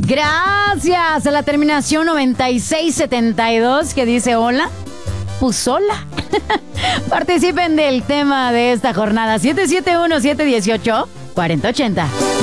Gracias a la terminación 9672 que dice hola. Pues hola. Participen del tema de esta jornada. 771-718-4080.